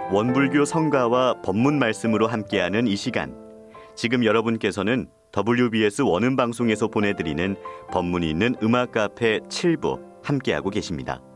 원불교 성가와 법문 말씀으로 함께하는 이 시간. 지금 여러분께서는 WBS 원음방송에서 보내드리는 법문이 있는 음악 카페 7부 함께하고 계십니다.